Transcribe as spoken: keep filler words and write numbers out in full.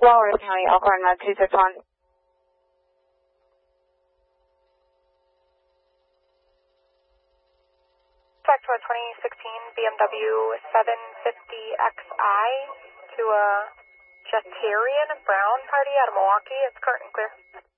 Walworth County, Elkhorn, Med two six one. Factor twenty sixteen B M W seven fifty X I to a Jetarian Brown party out of Milwaukee. It's current and clear.